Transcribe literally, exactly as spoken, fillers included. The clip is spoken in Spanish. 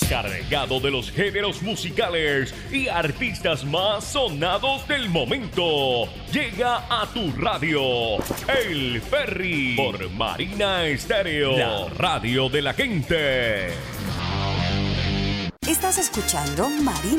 cargado de los géneros musicales y artistas más sonados del momento. Llega a tu radio, El Ferry, por Marina Estéreo, la radio de la gente. Estás escuchando Marina